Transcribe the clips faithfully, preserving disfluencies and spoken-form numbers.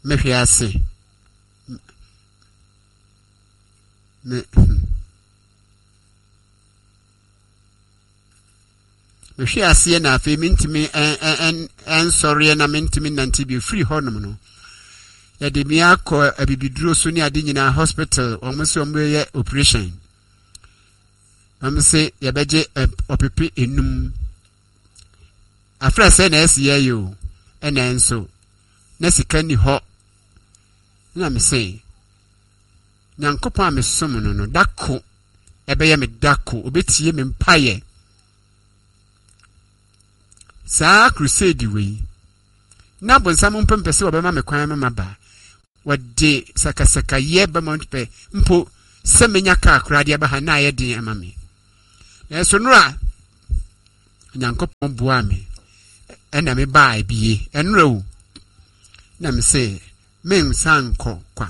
me hwe ase me me hwe ase na afi mintimi en en en sorry na mintimi nanti bi free honom no ya de mi akọ abibiduro so ni ade nyina hospital omo se omo ye operation am se ya beje opepe enum afra se na esi ye yo ena enso na sika ni ho na me se nyankopon amesom no no dako ebe ye me dako obetie me mpaye sa crusade we na bonsam mpempese obema me kwan me ba wade sakasaka ye ba montpe mpo semenya ka akrade ba ha na ye din amame eso nura nyankopon boa me ena me ba bie enura o na me se men sanko kwa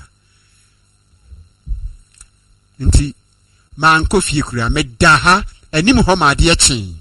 nti man ko fie kura me da ha anim ho ma de echi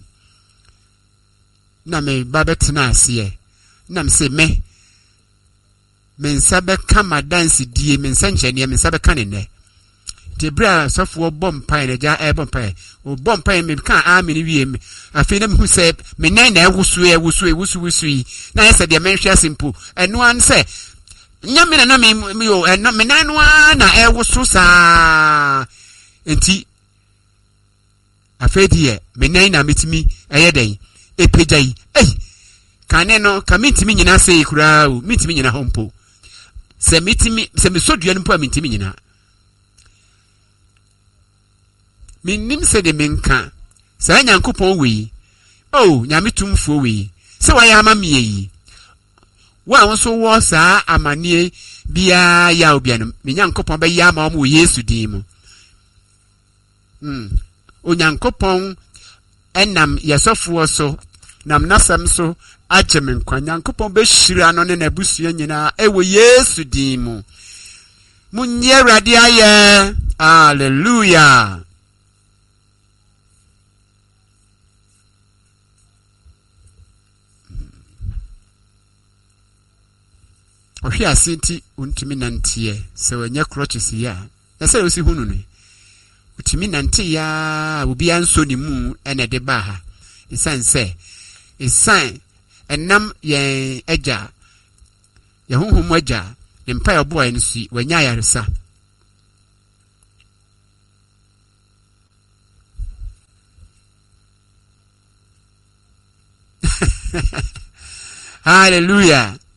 na me ba betena ase na me se me men sabe kama dance die men sanche ne men sabe kanene de bra sofo bompa ne ja e bompa o bompa me kan amini wie me afi na me hu se me nan na ewusu ewusu ewusu wusu na yesa de men hwa simple eno an se nyame na na me yo eno me nan no na ewusu sa enti afi die me nan na metimi eye den epejai eh kane no kamitimi nyina se kura o mitimi nyina hompo se mitimi se mesodua no po mitimi nyina minim se de menka sa nyankopon we oh nyame tumfo we se wa ya amamie yi wa wonso wo sa amanie bia ya obianom me nyankopon be ya ma mo Yesu din mu mm o nyankopon enam yesofo so nam nasam so ajemen kwa nyankopon be hira no ne nabusua nyina ewo Yesu din mu munye rade aye hallelujah ohwe asenti untimi nantie se wanya crutches ya ese osi hunu ne utimi nantie ya obi anso ni mu ene de ba ha isanse isan enam ye eja ye honhom eja ne mpa ye boy nsi wanya yaresa hallelujah